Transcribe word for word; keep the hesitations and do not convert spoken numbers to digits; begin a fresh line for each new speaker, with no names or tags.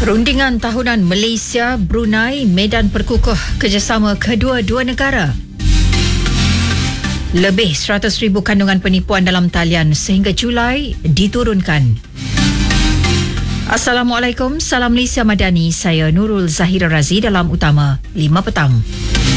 Rundingan tahunan Malaysia, Brunei, medan perkukuh kerjasama kedua-dua negara. Lebih seratus ribu kandungan penipuan dalam talian sehingga Julai diturunkan. Assalamualaikum, salam Malaysia Madani. Saya Nurul Zahira Razi dalam Utama lima Petang.